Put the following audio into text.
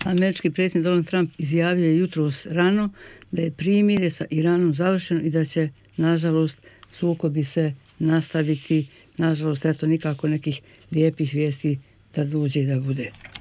Američki predsjednik Donald Trump izjavio je jutros rano da je primirje sa Iranom završeno i da će, nažalost, sukobi se nastaviti. Nažalost, eto nikako nekih lijepih vijesti da dođe i da bude.